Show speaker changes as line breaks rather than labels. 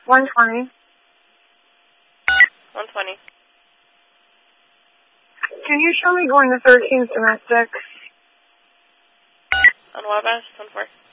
120.
120.
Can you show me going to 13th domestic?
On Wabash, 1-4.